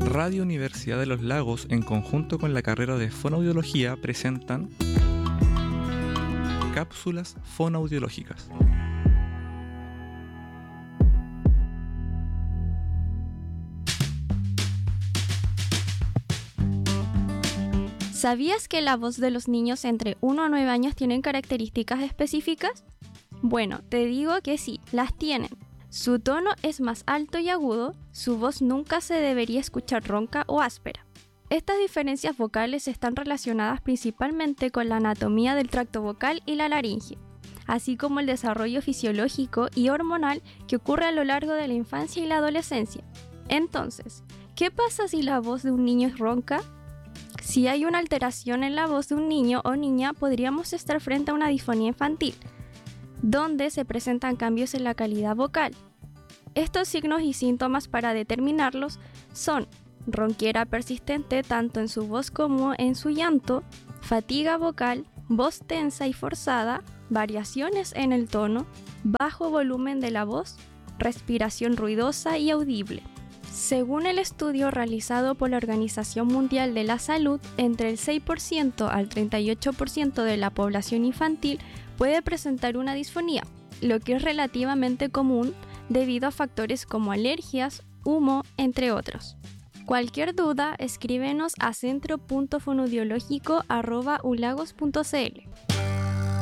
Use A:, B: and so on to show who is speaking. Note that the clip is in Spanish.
A: Radio Universidad de los Lagos, en conjunto con la carrera de Fonoaudiología, presentan cápsulas fonoaudiológicas.
B: ¿Sabías que la voz de los niños entre 1 a 9 años tienen características específicas? Bueno, te digo que sí, las tienen. Su tono es más alto y agudo, su voz nunca se debería escuchar ronca o áspera. Estas diferencias vocales están relacionadas principalmente con la anatomía del tracto vocal y la laringe, así como el desarrollo fisiológico y hormonal que ocurre a lo largo de la infancia y la adolescencia. Entonces, ¿qué pasa si la voz de un niño es ronca? Si hay una alteración en la voz de un niño o niña, podríamos estar frente a una disfonía infantil, donde se presentan cambios en la calidad vocal. Estos signos y síntomas para determinarlos son ronquera persistente tanto en su voz como en su llanto, fatiga vocal, voz tensa y forzada, variaciones en el tono, bajo volumen de la voz, respiración ruidosa y audible. Según el estudio realizado por la Organización Mundial de la Salud, entre el 6% al 38% de la población infantil puede presentar una disfonía, lo que es relativamente común debido a factores como alergias, humo, entre otros. Cualquier duda, escríbenos a centro.fonoaudiológico@ulagos.cl.